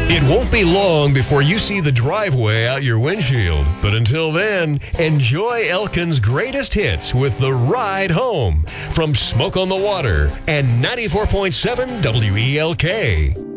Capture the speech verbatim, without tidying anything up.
It won't be long before you see the driveway out your windshield. But until then, enjoy Elkin's greatest hits with The Ride Home from Smoke on the Water and ninety-four point seven W E L K.